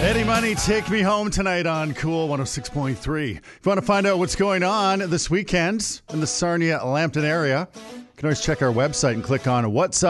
Eddie Money, Take Me Home tonight on Cool 106.3. If you want to find out what's going on this weekend in the Sarnia-Lambton area, you can always check our website and click on What's Up.